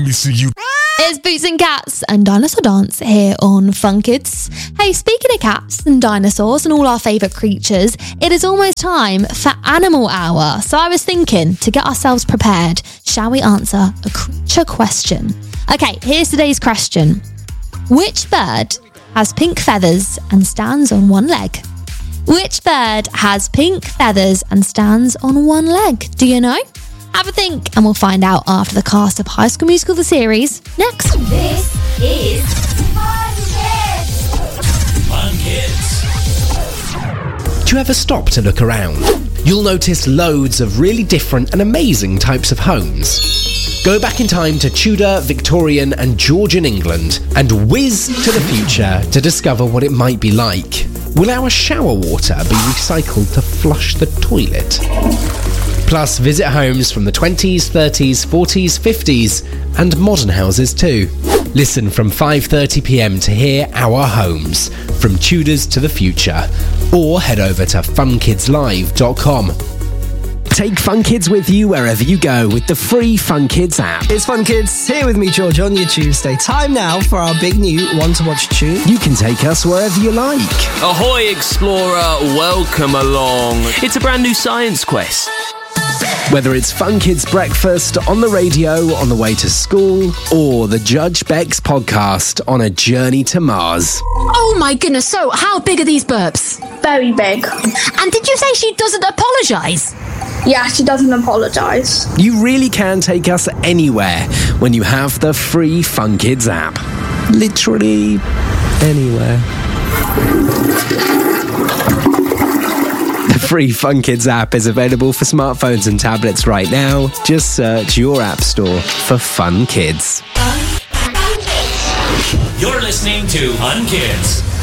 me see you. It's Boots and Cats and Dinosaur Dance here on Fun Kids. Hey, speaking of cats and dinosaurs and all our favourite creatures, it is almost time for Animal Hour. So I was thinking, to get ourselves prepared, shall we answer a creature question? Okay, here's today's question. Which bird has pink feathers and stands on one leg? Which bird has pink feathers and stands on one leg? Do you know? Have a think, and we'll find out after the cast of High School Musical the series next. This is Fun Kids. Fun Kids. Do you ever stop to look around? You'll notice loads of really different and amazing types of homes. Go back in time to Tudor, Victorian and Georgian England and whiz to the future to discover what it might be like. Will our shower water be recycled to flush the toilet? Plus, visit homes from the 20s, 30s, 40s, 50s and modern houses too. Listen from 5:30pm to hear our homes, from Tudors to the future. Or head over to funkidslive.com. Take Fun Kids with you wherever you go with the free Fun Kids app. It's Fun Kids, here with me, George, on your Tuesday. Time now for our big new One to Watch tune. You can take us wherever you like. Ahoy, Explorer, welcome along. It's a brand new science quest. Whether it's Fun Kids Breakfast on the radio on the way to school or the Judge Beck's podcast on a journey to Mars. Oh my goodness, so how big are these burps? Very big. And did you say she doesn't apologise? Yeah, she doesn't apologise. You really can take us anywhere when you have the free Fun Kids app. Literally anywhere. The free Fun Kids app is available for smartphones and tablets right now. Just search your app store for Fun Kids. You're listening to Fun Kids.